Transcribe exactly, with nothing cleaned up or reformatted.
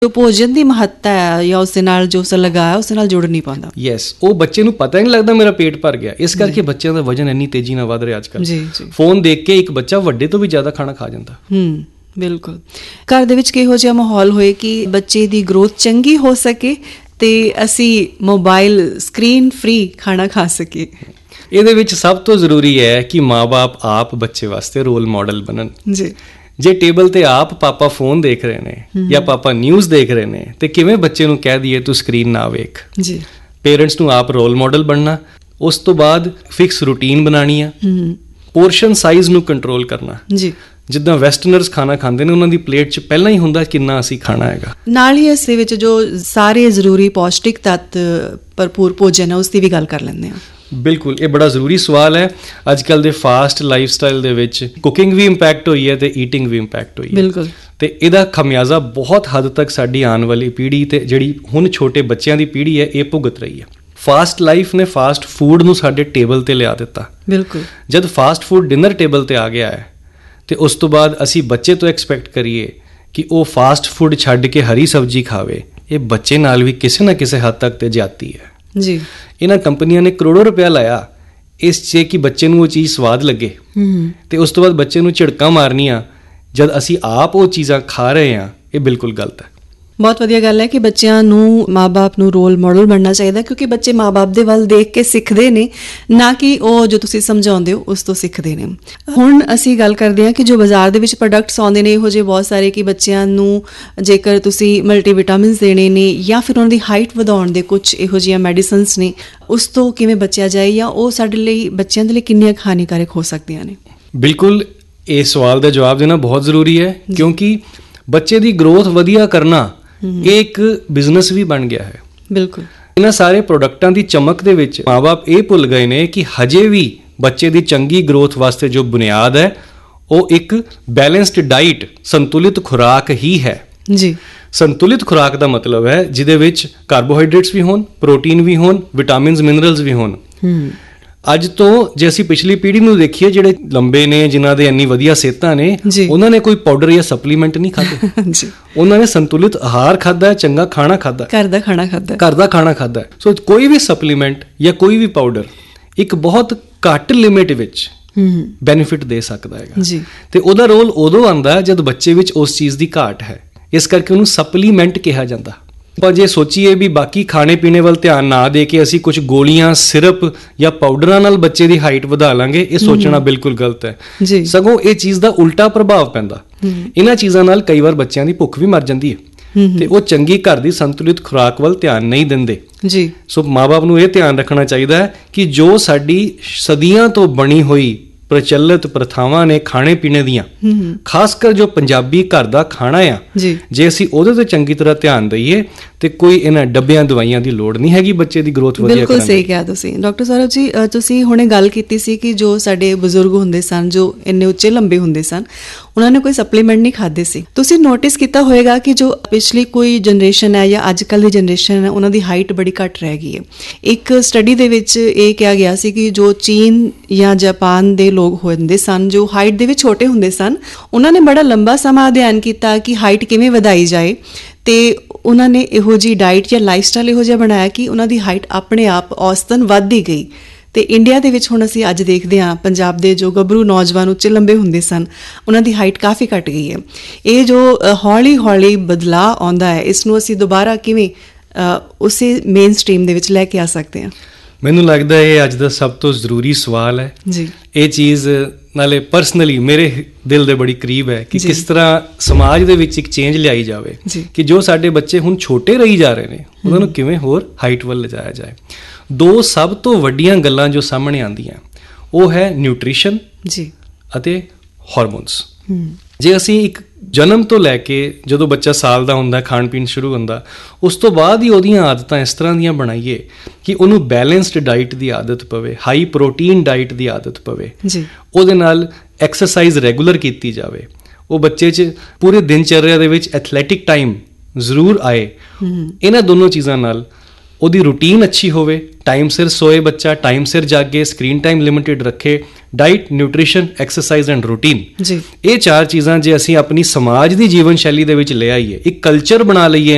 ਜੋ ਭੋਜਨ ਦੀ ਮਹੱਤਤਾ ਹੈ ਜਾਂ ਉਸ ਦੇ ਨਾਲ ਜੋ ਅਸਰ ਲਗਾਇਆ ਉਸ ਦੇ ਨਾਲ ਜੁੜ ਨਹੀਂ ਪਾਉਂਦਾ। ਯੈਸ, ਉਹ ਬੱਚੇ ਨੂੰ ਪਤਾ ਹੀ ਨਹੀਂ ਲੱਗਦਾ ਮੇਰਾ ਪੇਟ ਭਰ ਗਿਆ। ਇਸ ਕਰਕੇ ਬੱਚਿਆਂ ਦਾ ਵਜਨ ਇੰਨੀ ਤੇਜ਼ੀ ਨਾਲ ਵੱਧ ਰਿਹਾ ਅੱਜ ਕੱਲ੍ਹ। ਜੀ ਜੀ, ਫੋਨ ਦੇਖ ਕੇ ਇੱਕ ਬੱਚਾ ਵੱਡੇ ਤੋਂ ਵੀ ਜ਼ਿਆਦਾ ਖਾਣਾ ਖਾ ਜਾਂਦਾ। ਹੂੰ, ਬਿਲਕੁਲ। ਘਰ ਦੇ ਵਿੱਚ ਕਿਹੋ ਜਿਹਾ ਮਾਹੌਲ ਹੋਏ ਕਿ ਬੱਚੇ ਦੀ ਗਰੋਥ ਚੰਗੀ ਹੋ ਸਕੇ ਤੇ ਅਸੀਂ ਮੋਬਾਈਲ ਸਕਰੀਨ ਫ੍ਰੀ ਖਾਣਾ ਖਾ ਸਕੀਏ? ਇਹਦੇ ਵਿੱਚ ਸਭ ਤੋਂ ਜ਼ਰੂਰੀ ਹੈ ਕਿ ਮਾਂ-ਬਾਪ ਆਪ ਬੱਚੇ ਵਾਸਤੇ ਰੋਲ ਮਾਡਲ ਬਣਨ। ਜੀ, ਜੇ ਟੇਬਲ ਤੇ ਆਪ ਪਾਪਾ ਫੋਨ ਦੇਖ ਰਹੇ ਨੇ ਜਾਂ ਪਾਪਾ ਨਿਊਜ਼ ਦੇਖ ਰਹੇ ਨੇ ਤੇ ਕਿਵੇਂ ਬੱਚੇ ਨੂੰ ਕਹਿ ਦਈਏ ਤੂੰ ਸਕਰੀਨ ਨਾ ਵੇਖ। ਜੀ, ਪੇਰੈਂਟਸ ਨੂੰ ਆਪ ਰੋਲ ਮਾਡਲ ਬਣਨਾ, ਉਸ ਤੋਂ ਬਾਅਦ ਫਿਕਸ ਰੂਟੀਨ ਬਣਾਉਣੀ ਆ, ਪੋਰਸ਼ਨ ਸਾਈਜ਼ ਨੂੰ ਕੰਟਰੋਲ ਕਰਨਾ। ਜੀ, ਜਿੱਦਾਂ ਵੈਸਟਰਨਰਸ ਖਾਣਾ ਖਾਂਦੇ ਨੇ ਉਹਨਾਂ ਦੀ ਪਲੇਟ 'ਚ ਪਹਿਲਾਂ ਹੀ ਹੁੰਦਾ ਕਿੰਨਾ ਅਸੀਂ ਖਾਣਾ ਹੈਗਾ। ਨਾਲ ਹੀ ਇਸ ਦੇ ਵਿੱਚ ਜੋ ਸਾਰੇ ਜ਼ਰੂਰੀ ਪੌਸ਼ਟਿਕ ਤੱਤ ਭਰਪੂਰ ਭੋਜਨ ਹੈ ਉਸ ਦੀ ਵੀ ਗੱਲ ਕਰ ਲੈਂਦੇ ਹਾਂ। ਬਿਲਕੁਲ, ਇਹ ਬੜਾ ਜ਼ਰੂਰੀ ਸਵਾਲ ਹੈ। ਅੱਜ ਕੱਲ੍ਹ ਦੇ ਫਾਸਟ ਲਾਈਫ ਸਟਾਈਲ ਦੇ ਵਿੱਚ ਕੁਕਿੰਗ ਵੀ ਇੰਪੈਕਟ ਹੋਈ ਹੈ ਤੇ ਈਟਿੰਗ ਵੀ ਇੰਪੈਕਟ ਹੋਈ ਹੈ। ਬਿਲਕੁਲ, ਤੇ ਇਹਦਾ ਖਮਿਆਜ਼ਾ ਬਹੁਤ ਹੱਦ ਤੱਕ ਸਾਡੀ ਆਉਣ ਵਾਲੀ ਪੀੜ੍ਹੀ ਤੇ ਜਿਹੜੀ ਹੁਣ ਛੋਟੇ ਬੱਚਿਆਂ ਦੀ ਪੀੜ੍ਹੀ ਹੈ ਇਹ ਭੁਗਤ ਰਹੀ ਹੈ। ਫਾਸਟ ਲਾਈਫ ਨੇ ਫਾਸਟ ਫੂਡ ਨੂੰ ਸਾਡੇ ਟੇਬਲ ਤੇ ਲਿਆ ਦਿੱਤਾ। ਬਿਲਕੁਲ, ਜਦ ਫਾਸਟ ਫੂਡ ਡਿਨਰ ਟੇਬਲ ਤੇ ਆ ਗਿਆ ਹੈ ਤੇ ਉਸ ਤੋਂ ਬਾਅਦ ਅਸੀਂ ਬੱਚੇ ਤੋਂ ਐਕਸਪੈਕਟ ਕਰੀਏ ਕਿ ਉਹ ਫਾਸਟ ਫੂਡ ਛੱਡ ਕੇ ਹਰੀ ਸਬਜ਼ੀ ਖਾਵੇ, ਇਹ ਬੱਚੇ ਨਾਲ ਵੀ ਕਿਸੇ ਨਾ ਕਿਸੇ ਹੱਦ ਤੱਕ ਤੇ ਜ਼ਿਆਦਤੀ ਹੈ। ਜੀ, ਇਹਨਾਂ ਕੰਪਨੀਆਂ ਨੇ ਕਰੋੜੋਂ ਰੁਪਇਆ ਲਾਇਆ ਇਸ 'ਚ ਕਿ ਬੱਚੇ ਨੂੰ ਉਹ ਚੀਜ਼ ਸਵਾਦ ਲੱਗੇ ਤੇ ਉਸ ਤੋਂ ਬਾਅਦ ਬੱਚੇ ਨੂੰ ਝਿੜਕਾਂ ਮਾਰਨੀਆਂ ਜਦ ਅਸੀਂ ਆਪ ਉਹ ਚੀਜ਼ਾਂ ਖਾ ਰਹੇ ਹਾਂ, ਇਹ ਬਿਲਕੁਲ ਗਲਤ ਹੈ। ਬਹੁਤ ਵਧੀਆ ਗੱਲ ਹੈ ਕਿ ਬੱਚਿਆਂ ਨੂੰ ਮਾਂ-ਬਾਪ ਨੂੰ ਰੋਲ ਮਾਡਲ ਬਣਨਾ ਚਾਹੀਦਾ, ਕਿਉਂਕਿ ਬੱਚੇ ਮਾਂ-ਬਾਪ ਦੇ ਵੱਲ ਦੇਖ ਕੇ ਸਿੱਖਦੇ ਨੇ, ਨਾ ਕਿ ਉਹ ਜੋ ਤੁਸੀਂ ਸਮਝਾਉਂਦੇ ਹੋ ਉਸ ਤੋਂ ਸਿੱਖਦੇ ਨੇ। ਹੁਣ ਅਸੀਂ ਗੱਲ ਕਰਦੇ ਹਾਂ ਕਿ ਜੋ ਬਾਜ਼ਾਰ ਦੇ ਵਿੱਚ ਪ੍ਰੋਡਕਟਸ ਆਉਂਦੇ ਨੇ ਇਹੋ ਜਿਹੇ ਬਹੁਤ ਸਾਰੇ ਕਿ ਬੱਚਿਆਂ ਨੂੰ ਜੇਕਰ ਤੁਸੀਂ ਮਲਟੀਵਿਟਾਮਿਨਸ ਦੇਣੇ ਨੇ ਜਾਂ ਫਿਰ ਉਹਨਾਂ ਦੀ ਹਾਈਟ ਵਧਾਉਣ ਦੇ ਕੁਝ ਇਹੋ ਜਿਹੀਆਂ ਮੈਡੀਸਨਸ ਨੇ, ਉਸ ਤੋਂ ਕਿਵੇਂ ਬਚਿਆ ਜਾਏ ਜਾਂ ਉਹ ਸਾਡੇ ਲਈ ਬੱਚਿਆਂ ਦੇ ਲਈ ਕਿੰਨੀਆਂ ਹਾਨੀਕਾਰਕ ਹੋ ਸਕਦੀਆਂ ਨੇ? ਬਿਲਕੁਲ, ਇਹ ਸਵਾਲ ਦਾ ਜਵਾਬ ਦੇਣਾ ਬਹੁਤ ਜ਼ਰੂਰੀ ਹੈ, ਕਿਉਂਕਿ ਬੱਚੇ ਦੀ ਗਰੋਥ ਵਧੀਆ ਕਰਨਾ ਇਹ ਇੱਕ ਬਿਜ਼ਨਸ ਵੀ ਬਣ ਗਿਆ ਹੈ। ਬਿਲਕੁਲ, ਇਹਨਾਂ ਸਾਰੇ ਪ੍ਰੋਡਕਟਾਂ ਦੀ ਚਮਕ ਦੇ ਵਿੱਚ ਮਾਂ-ਬਾਪ ਇਹ ਭੁੱਲ ਗਏ ਨੇ ਕਿ ਹਜੇ ਵੀ ਬੱਚੇ ਦੀ ਚੰਗੀ ਗਰੋਥ ਵਾਸਤੇ ਜੋ ਬੁਨਿਆਦ ਹੈ ਉਹ ਇੱਕ ਬੈਲੈਂਸਡ ਡਾਈਟ, ਸੰਤੁਲਿਤ ਖੁਰਾਕ ਹੀ ਹੈ। ਜੀ, ਸੰਤੁਲਿਤ ਖੁਰਾਕ ਦਾ ਮਤਲਬ ਹੈ ਜਿਹਦੇ ਵਿੱਚ ਕਾਰਬੋਹਾਈਡਰੇਟਸ ਵੀ ਹੋਣ, ਪ੍ਰੋਟੀਨ ਵੀ ਹੋਣ, ਵਿਟਾਮਿਨਸ ਮਿਨਰਲਸ ਵੀ ਹੋਣ। ਅੱਜ ਤੋਂ ਜੇ ਅਸੀਂ ਪਿਛਲੀ ਪੀੜ੍ਹੀ ਨੂੰ ਦੇਖੀਏ, ਜਿਹੜੇ ਲੰਬੇ ਨੇ, ਜਿਨ੍ਹਾਂ ਦੇ ਇੰਨੀ ਵਧੀਆ ਸਿਹਤਾਂ ਨੇ, ਉਹਨਾਂ ਨੇ ਕੋਈ ਪਾਊਡਰ ਜਾਂ ਸਪਲੀਮੈਂਟ ਨਹੀਂ ਖਾਧੇ। ਉਹਨਾਂ ਨੇ ਸੰਤੁਲਿਤ ਆਹਾਰ ਖਾਧਾ, ਚੰਗਾ ਖਾਣਾ ਖਾਧਾ, ਘਰ ਦਾ ਖਾਣਾ ਖਾਧਾ ਘਰ ਦਾ ਖਾਣਾ ਖਾਧਾ ਸੋ ਕੋਈ ਵੀ ਸਪਲੀਮੈਂਟ ਜਾਂ ਕੋਈ ਵੀ ਪਾਊਡਰ ਇੱਕ ਬਹੁਤ ਘੱਟ ਲਿਮਿਟ ਵਿੱਚ ਬੈਨੀਫਿਟ ਦੇ ਸਕਦਾ ਹੈਗਾ। ਜੀ, ਤੇ ਉਹਦਾ ਰੋਲ ਉਦੋਂ ਆਉਂਦਾ ਜਦ ਬੱਚੇ ਵਿੱਚ ਉਸ ਚੀਜ਼ ਦੀ ਘਾਟ ਹੈ, ਇਸ ਕਰਕੇ ਉਹਨੂੰ ਸਪਲੀਮੈਂਟ ਕਿਹਾ ਜਾਂਦਾ। ਪਰ ਜੇ ਸੋਚੀਏ ਵੀ ਬਾਕੀ ਖਾਣੇ ਪੀਣੇ ਵੱਲ ਧਿਆਨ ਨਾ ਦੇ ਕੇ ਅਸੀਂ ਕੁਝ ਗੋਲੀਆਂ, ਸਿਰਪ ਜਾਂ ਪਾਊਡਰਾਂ ਨਾਲ ਬੱਚੇ ਦੀ ਹਾਈਟ ਵਧਾ ਲਾਂਗੇ, ਇਹ ਸੋਚਣਾ ਬਿਲਕੁਲ ਗਲਤ ਹੈ। ਸਗੋਂ ਇਹ ਚੀਜ਼ ਦਾ ਉਲਟਾ ਪ੍ਰਭਾਵ ਪੈਂਦਾ। ਇਹਨਾਂ ਚੀਜ਼ਾਂ ਨਾਲ ਕਈ ਵਾਰ ਬੱਚਿਆਂ ਦੀ ਭੁੱਖ ਵੀ ਮਰ ਜਾਂਦੀ ਹੈ ਤੇ ਉਹ ਚੰਗੀ ਘਰ ਦੀ ਸੰਤੁਲਿਤ ਖੁਰਾਕ ਵੱਲ ਧਿਆਨ ਨਹੀਂ ਦਿੰਦੇ। ਜੀ, ਸੋ ਮਾਂ-ਬਾਪ ਨੂੰ ਇਹ ਧਿਆਨ ਰੱਖਣਾ ਚਾਹੀਦਾ ਹੈ ਕਿ ਜੋ ਸਾਡੀ ਸਦੀਆਂ ਤੋਂ ਬਣੀ ਹੋਈ ਪ੍ਰਚਲਿਤ ਪ੍ਰਥਾਵਾਂ ਨੇ ਖਾਣੇ ਪੀਣੇ ਦੀਆਂ, ਖਾਸ ਕਰ ਜੋ ਪੰਜਾਬੀ ਘਰ ਦਾ ਖਾਣਾ ਆ, ਜੇ ਅਸੀਂ ਉਹਦੇ ਤੇ ਚੰਗੀ ਤਰ੍ਹਾਂ ਧਿਆਨ ਦਈਏ ਤੇ ਕੋਈ ਇਹਨਾਂ ਡੱਬਿਆਂ ਦਵਾਈਆਂ ਦੀ ਲੋੜ ਨਹੀਂ ਹੈਗੀ ਬੱਚੇ ਦੀ ਗਰੋਥ ਵਧੀਆ ਕਰਨ ਦੀ। ਬਿਲਕੁਲ ਸਹੀ ਕਿਹਾ ਤੁਸੀਂ ਡਾਕਟਰ ਸੌਰਵ ਜੀ। ਤੁਸੀਂ ਹੁਣੇ ਗੱਲ ਕੀਤੀ ਸੀ ਕਿ ਜੋ ਸਾਡੇ ਬਜ਼ੁਰਗ ਹੁੰਦੇ ਸਨ, ਜੋ ਇੰਨੇ ਉੱਚੇ ਲੰਬੇ ਹੁੰਦੇ ਸਨ, ਉਹਨਾਂ ਨੇ ਕੋਈ ਸਪਲੀਮੈਂਟ ਨਹੀਂ ਖਾਦੇ ਸੀ। ਤੁਸੀਂ ਨੋਟਿਸ ਕੀਤਾ ਹੋਏਗਾ ਕਿ ਜੋ ਪਿਛਲੀ ਕੋਈ ਜਨਰੇਸ਼ਨ ਹੈ ਜਾਂ ਅੱਜ ਕੱਲ੍ਹ ਦੀ ਜਨਰੇਸ਼ਨ ਹੈ, ਉਹਨਾਂ ਦੀ ਹਾਈਟ ਬੜੀ ਘੱਟ ਰਹਿ ਗਈ ਹੈ। ਇੱਕ ਸਟੱਡੀ ਦੇ ਵਿੱਚ ਇਹ ਕਿਹਾ ਗਿਆ ਸੀ ਕਿ ਜੋ ਚੀਨ ਜਾਂ ਜਾਪਾਨ ਦੇ ਲੋਕ ਹੁੰਦੇ ਸਨ, ਜੋ ਹਾਈਟ ਦੇ ਵਿੱਚ ਛੋਟੇ ਹੁੰਦੇ ਸਨ, ਉਹਨਾਂ ਨੇ ਬੜਾ ਲੰਬਾ ਸਮਾਂ ਅਧਿਐਨ ਕੀਤਾ ਕਿ ਹਾਈਟ ਕਿਵੇਂ ਵਧਾਈ ਜਾਏ ਤੇ ਉਹਨਾਂ ਨੇ ਇਹੋ ਜਿਹੀ ਡਾਈਟ ਜਾਂ ਲਾਈਫ ਸਟਾਈਲ ਇਹੋ ਜਿਹਾ ਬਣਾਇਆ ਕਿ ਉਹਨਾਂ ਦੀ ਹਾਈਟ ਆਪਣੇ ਆਪ ਔਸਤਨ ਵੱਧ ਹੀ ਗਈ। ਤੇ ਇੰਡੀਆ ਦੇ ਵਿੱਚ ਹੁਣ ਅਸੀਂ ਅੱਜ ਦੇਖਦੇ ਹਾਂ ਪੰਜਾਬ ਦੇ ਜੋ ਗੱਭਰੂ ਨੌਜਵਾਨ ਉੱਚੇ ਲੰਬੇ ਹੁੰਦੇ ਸਨ, ਉਹਨਾਂ ਦੀ ਹਾਈਟ ਕਾਫੀ ਘੱਟ ਗਈ ਹੈ। ਇਹ ਜੋ ਹੌਲੀ ਹੌਲੀ ਬਦਲਾਅ ਆਉਂਦਾ ਹੈ, ਇਸ ਨੂੰ ਅਸੀਂ ਦੁਬਾਰਾ ਕਿਵੇਂ ਉਸੇ ਮੇਨ ਸਟ੍ਰੀਮ ਦੇ ਵਿੱਚ ਲੈ ਕੇ ਆ ਸਕਦੇ ਹਾਂ? ਮੈਨੂੰ ਲੱਗਦਾ ਇਹ ਅੱਜ ਦਾ ਸਭ ਤੋਂ ਜ਼ਰੂਰੀ ਸਵਾਲ ਹੈ। ਜੀ, ਇਹ ਚੀਜ਼ ਨਾਲੇ ਪਰਸਨਲੀ ਮੇਰੇ ਦਿਲ ਦੇ ਬੜੀ ਕਰੀਬ ਹੈ ਕਿ ਕਿਸ ਤਰ੍ਹਾਂ ਸਮਾਜ ਦੇ ਵਿੱਚ ਇੱਕ ਚੇਂਜ ਲਿਆਈ ਜਾਵੇ ਕਿ ਜੋ ਸਾਡੇ ਬੱਚੇ ਹੁਣ ਛੋਟੇ ਰਹੀ ਜਾ ਰਹੇ ਨੇ ਉਹਨਾਂ ਨੂੰ ਕਿਵੇਂ ਹੋਰ ਹਾਈਟ ਵੱਲ ਲਿਜਾਇਆ ਜਾਏ। ਦੋ ਸਭ ਤੋਂ ਵੱਡੀਆਂ ਗੱਲਾਂ ਜੋ ਸਾਹਮਣੇ ਆਉਂਦੀਆਂ ਉਹ ਹੈ ਨਿਊਟ੍ਰੀਸ਼ਨ ਜੀ ਅਤੇ ਹਾਰਮੋਨਸ। ਜੇ ਅਸੀਂ ਇੱਕ ਜਨਮ ਤੋਂ ਲੈ ਕੇ ਜਦੋਂ ਬੱਚਾ ਸਾਲ ਦਾ ਹੁੰਦਾ, ਖਾਣ ਪੀਣ ਸ਼ੁਰੂ ਹੁੰਦਾ, ਉਸ ਤੋਂ ਬਾਅਦ ਹੀ ਉਹਦੀਆਂ ਆਦਤਾਂ ਇਸ ਤਰ੍ਹਾਂ ਦੀਆਂ ਬਣਾਈਏ ਕਿ ਉਹਨੂੰ ਬੈਲੈਂਸਡ ਡਾਈਟ ਦੀ ਆਦਤ ਪਵੇ, ਹਾਈ ਪ੍ਰੋਟੀਨ ਡਾਈਟ ਦੀ ਆਦਤ ਪਵੇ, ਉਹਦੇ ਨਾਲ ਐਕਸਰਸਾਈਜ਼ ਰੈਗੂਲਰ ਕੀਤੀ ਜਾਵੇ, ਉਹ ਬੱਚੇ 'ਚ ਪੂਰੇ ਦਿਨਚਰਿਆ ਦੇ ਵਿੱਚ ਐਥਲੈਟਿਕ ਟਾਈਮ ਜ਼ਰੂਰ ਆਏ। ਇਹਨਾਂ ਦੋਨੋਂ ਚੀਜ਼ਾਂ ਨਾਲ ਉਹਦੀ ਰੂਟੀਨ ਅੱਛੀ ਹੋਵੇ, ਟਾਈਮ ਸਿਰ ਸੋਏ ਬੱਚਾ, ਟਾਈਮ ਸਿਰ ਜਾਗੇ, ਸਕਰੀਨ ਟਾਈਮ ਲਿਮਿਟਿਡ ਰੱਖੇ, diet, nutrition, exercise and routine, ਇਹ ਚਾਰ ਚੀਜ਼ਾਂ ਜੇ ਅਸੀਂ ਆਪਣੀ ਸਮਾਜ ਦੀ ਜੀਵਨ ਸ਼ੈਲੀ ਦੇ ਵਿੱਚ ਲੈ ਆਈਏ, ਇੱਕ ਕਲਚਰ ਬਣਾ ਲਈਏ